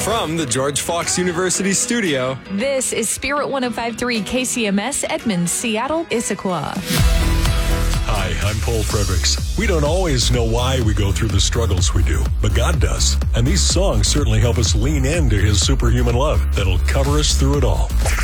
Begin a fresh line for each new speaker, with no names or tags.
From the George Fox University studio,
this is Spirit 105.3 KCMS, Edmonds, Seattle, Issaquah.
Hi, I'm Paul Fredericks. We don't always know why we go through the struggles we do, but God does. And these songs certainly help us lean into His superhuman love that'll cover us through it all.